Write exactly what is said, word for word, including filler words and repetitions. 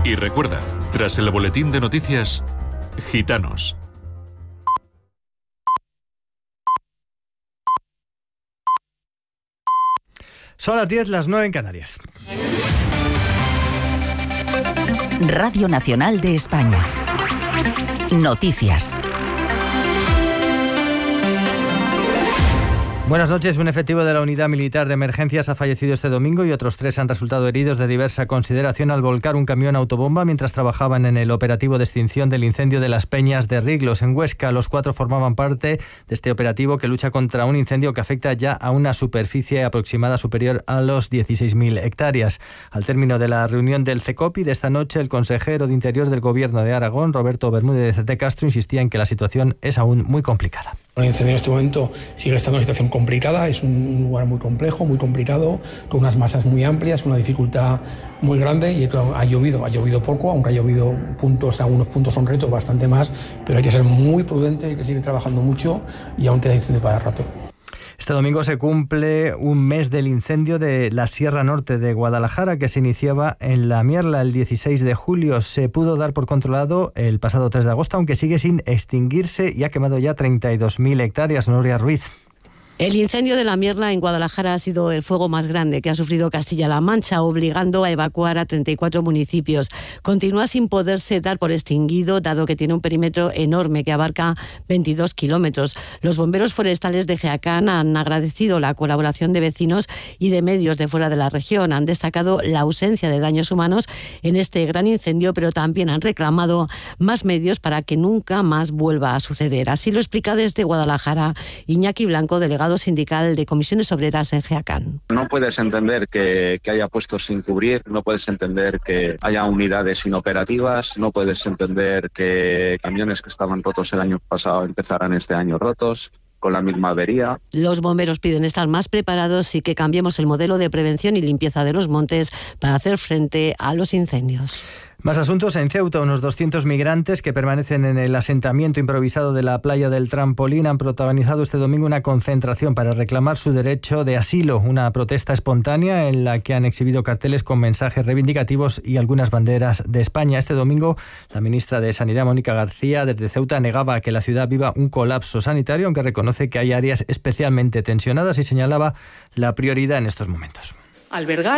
Y recuerda, tras el boletín de noticias, Gitanos. Son las diez, las nueve en Canarias. Radio Nacional de España. Noticias. Buenas noches. Un efectivo de la Unidad Militar de Emergencias ha fallecido este domingo y otros tres han resultado heridos de diversa consideración al volcar un camión autobomba mientras trabajaban en el operativo de extinción del incendio de las Peñas de Riglos, en Huesca. Los cuatro formaban parte de este operativo que lucha contra un incendio que afecta ya a una superficie aproximada superior a los dieciséis mil hectáreas. Al término de la reunión del CECOPI de esta noche, el consejero de Interior del Gobierno de Aragón, Roberto Bermúdez de Castro, insistía en que la situación es aún muy complicada. El incendio en este momento sigue estando en una situación complicada, es un lugar muy complejo, muy complicado, con unas masas muy amplias, una dificultad muy grande y ha llovido, ha llovido poco, aunque ha llovido puntos, algunos puntos son retos, bastante más, pero hay que ser muy prudente, hay que seguir trabajando mucho y aún queda incendio para rato. Este domingo se cumple un mes del incendio de la Sierra Norte de Guadalajara, que se iniciaba en La Mierla el dieciséis de julio. Se pudo dar por controlado el pasado tres de agosto, aunque sigue sin extinguirse y ha quemado ya treinta y dos mil hectáreas. Nuria Ruiz. El incendio de La Mierla en Guadalajara ha sido el fuego más grande que ha sufrido Castilla-La Mancha, obligando a evacuar a treinta y cuatro municipios. Continúa sin poderse dar por extinguido, dado que tiene un perímetro enorme que abarca veintidós kilómetros. Los bomberos forestales de Jaén han agradecido la colaboración de vecinos y de medios de fuera de la región. Han destacado la ausencia de daños humanos en este gran incendio, pero también han reclamado más medios para que nunca más vuelva a suceder. Así lo explica desde Guadalajara Iñaki Blanco, delegado sindical de Comisiones Obreras en Jaén. No puedes entender que, que haya puestos sin cubrir, no puedes entender que haya unidades inoperativas, no puedes entender que camiones que estaban rotos el año pasado empezaran este año rotos, con la misma avería. Los bomberos piden estar más preparados y que cambiemos el modelo de prevención y limpieza de los montes para hacer frente a los incendios. Más asuntos. En Ceuta, unos doscientos migrantes que permanecen en el asentamiento improvisado de la playa del Trampolín han protagonizado este domingo una concentración para reclamar su derecho de asilo, una protesta espontánea en la que han exhibido carteles con mensajes reivindicativos y algunas banderas de España. Este domingo, la ministra de Sanidad, Mónica García, desde Ceuta negaba que la ciudad viva un colapso sanitario, aunque reconoce que hay áreas especialmente tensionadas y señalaba la prioridad en estos momentos. Albergar